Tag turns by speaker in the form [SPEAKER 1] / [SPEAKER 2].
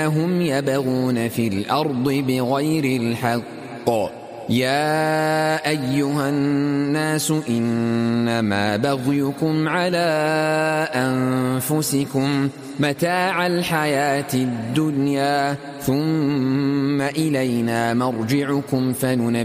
[SPEAKER 1] هم يبغون في الأرض بغير الحق. يا أيها الناس إنما بغيكم على أنفسكم متاع الحياة الدنيا ثم إلينا مرجعكم فننبئكم